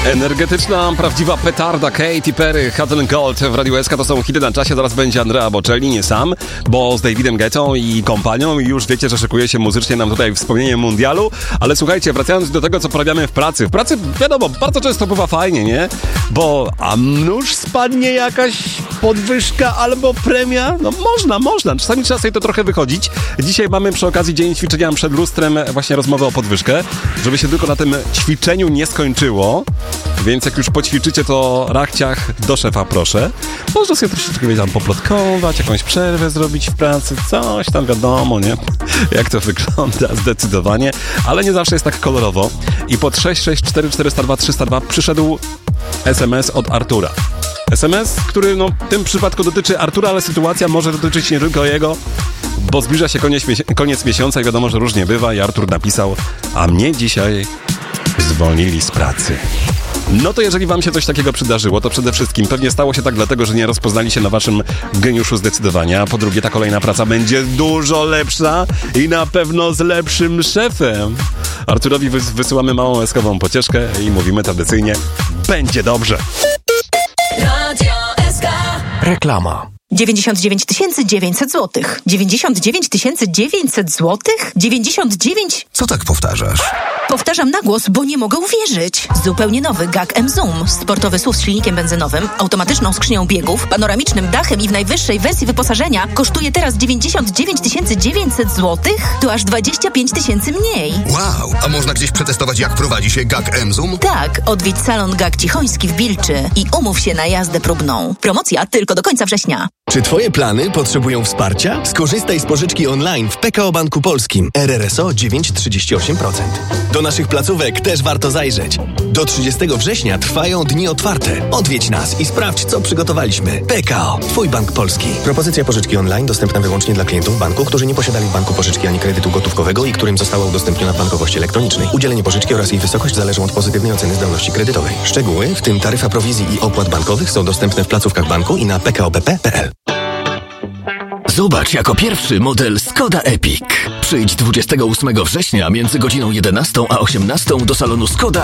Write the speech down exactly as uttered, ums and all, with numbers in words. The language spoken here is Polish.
Energetyczna, prawdziwa petarda Katy Perry, Hot and Cold w Radiu S K to są hity na czasie. Zaraz będzie Andrea Bocelli, nie sam, bo z Davidem Guettą i kompanią. I już wiecie, że szykuje się muzycznie nam tutaj wspomnienie mundialu. Ale słuchajcie, wracając do tego, co porabiamy w pracy. W pracy, wiadomo, bardzo często bywa fajnie, nie? Bo a nuż spadnie jakaś podwyżka albo premia? No można, można. Czasami trzeba sobie to trochę wychodzić. Dzisiaj mamy przy okazji dzień ćwiczenia przed lustrem właśnie rozmowę o podwyżkę, żeby się tylko na tym ćwiczeniu nie skończyło. Więc jak już poćwiczycie, to rachciach do szefa proszę. Można sobie troszeczkę tam poplotkować, jakąś przerwę zrobić w pracy, coś tam wiadomo, nie? Jak to wygląda zdecydowanie, ale nie zawsze jest tak kolorowo. I pod sześć sześć cztery cztery zero dwa trzysta dwa przyszedł es em es od Artura. es em es, który no, w tym przypadku dotyczy Artura, ale sytuacja może dotyczyć nie tylko jego, bo zbliża się koniec, koniec miesiąca i wiadomo, że różnie bywa. I Artur napisał: a mnie dzisiaj zwolnili z pracy. No to jeżeli wam się coś takiego przydarzyło, to przede wszystkim pewnie stało się tak dlatego, że nie rozpoznali się na waszym geniuszu zdecydowania. A po drugie, ta kolejna praca będzie dużo lepsza i na pewno z lepszym szefem. Arturowi wys- wysyłamy małą eskową pocieszkę i mówimy tradycyjnie: będzie dobrze. Radio S K. Reklama. dziewięćdziesiąt dziewięć tysięcy dziewięćset złotych. dziewięćdziesiąt dziewięć tysięcy dziewięćset złotych? dziewięćdziesiąt dziewięć? Co tak powtarzasz? Powtarzam na głos, bo nie mogę uwierzyć. Zupełnie nowy G A K M-Zoom. Sportowy S U V z silnikiem benzynowym, automatyczną skrzynią biegów, panoramicznym dachem i w najwyższej wersji wyposażenia kosztuje teraz dziewięćdziesiąt dziewięć tysięcy dziewięćset złotych? To aż dwadzieścia pięć tysięcy mniej. Wow, a można gdzieś przetestować, jak prowadzi się G A K M-Zoom? Tak, odwiedź salon G A K Cichoński w Bilczy i umów się na jazdę próbną. Promocja tylko do końca września. Czy twoje plany potrzebują wsparcia? Skorzystaj z pożyczki online w P K O Banku Polskim. R R S O dziewięć przecinek trzydzieści osiem procent. Do naszych placówek też warto zajrzeć. Do trzydziestego września trwają dni otwarte. Odwiedź nas i sprawdź, co przygotowaliśmy. P K O. Twój bank polski. Propozycja pożyczki online dostępna wyłącznie dla klientów banku, którzy nie posiadali w banku pożyczki ani kredytu gotówkowego i którym została udostępniona w bankowości elektronicznej. Udzielenie pożyczki oraz jej wysokość zależą od pozytywnej oceny zdolności kredytowej. Szczegóły, w tym taryfa prowizji i opłat bankowych, są dostępne w placówkach banku i na p k o b p kropka p l. Zobacz jako pierwszy model Skoda Epic. Przyjdź dwudziestego ósmego września między godziną jedenastą a osiemnastą do salonu Skoda